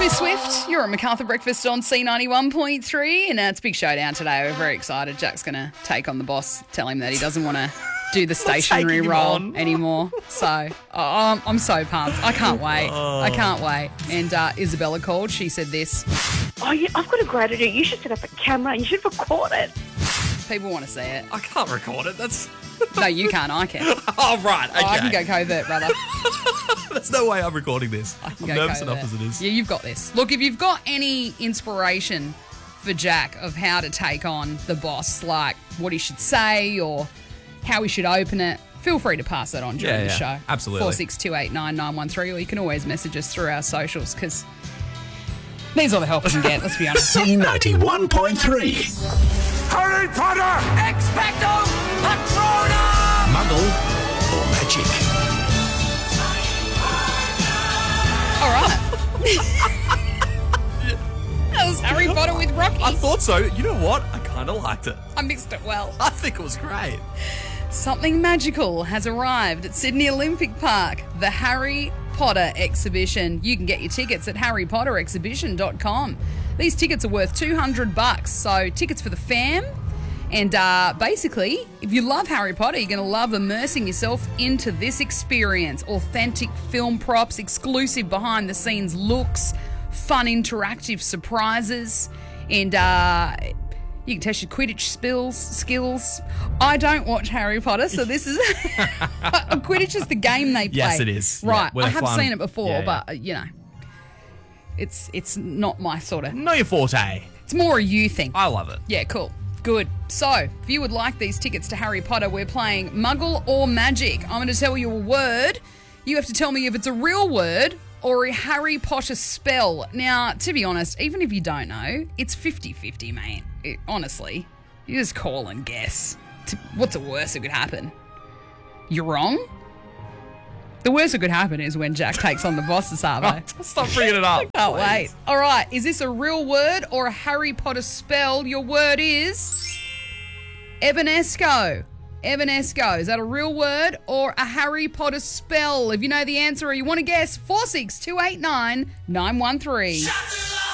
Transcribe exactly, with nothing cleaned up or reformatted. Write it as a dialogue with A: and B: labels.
A: Taylor Swift, you're at Macarthur Breakfast on C ninety-one point three, and uh, it's a big showdown today. We're very excited. Jack's going to take on the boss, tell him that he doesn't want to do the stationary role anymore. So oh, I'm, I'm so pumped. I can't wait.
B: Oh.
A: I can't wait. And uh, Isabella called. She said this.
C: Oh, yeah, I've got a great idea. You should set up a camera and you should record it.
A: People want to see it.
B: I can't record it. That's.
A: No, you can't. I can.
B: Oh, right. Okay.
A: Oh, I can go covert, brother.
B: There's no way I'm recording this.
A: I can
B: I'm
A: go
B: nervous
A: covert.
B: enough as it is.
A: Yeah, you've got this. Look, if you've got any inspiration for Jack of how to take on the boss, like what he should say or how he should open it, feel free to pass that on during
B: Yeah,
A: the
B: yeah,
A: show.
B: absolutely.
A: four six two eight nine nine one three, or you can always message us through our socials because needs all the help we can get, let's be honest.
D: C ninety-one point three.
E: Harry Potter! Expecto Patronum!
D: Muggle or magic?
A: All right. That was Harry Potter with Rocky.
B: I thought so. You know what? I kind of liked it.
A: I mixed it well.
B: I think it was great.
A: Something magical has arrived at Sydney Olympic Park, the Harry Potter exhibition. You can get your tickets at harry potter exhibition dot com. These tickets are worth two hundred bucks, so tickets for the fam. And uh, basically, if you love Harry Potter, you're going to love immersing yourself into this experience. Authentic film props, exclusive behind-the-scenes looks, fun interactive surprises, and uh, you can test your Quidditch spills, skills. I don't watch Harry Potter, so this is... Quidditch is the game they play.
B: Yes, it is.
A: Right,
B: Yeah, where
A: I
B: they
A: have
B: fly
A: seen
B: on-
A: it before,
B: yeah, yeah.
A: but, uh, you know, it's it's not my sort of...
B: Not your forte.
A: It's more a you thing.
B: I love it.
A: Yeah, cool. Good. So, if you would like these tickets to Harry Potter, we're playing Muggle or Magic. I'm going to tell you a word. You have to tell me if it's a real word or a Harry Potter spell. Now, to be honest, even if you don't know, it's fifty-fifty, mate. It, honestly, you just call and guess. T- What's the worst that could happen? You're wrong? The worst that could happen is when Jack takes on the boss this Arvo.
B: Stop bringing it up.
A: Can't
B: please.
A: wait. All right, is this a real word or a Harry Potter spell? Your word is Evanesco. Evanesco. Is that a real word or a Harry Potter spell? If you know the answer or you want to guess, four six two eight nine nine one three.
E: Shut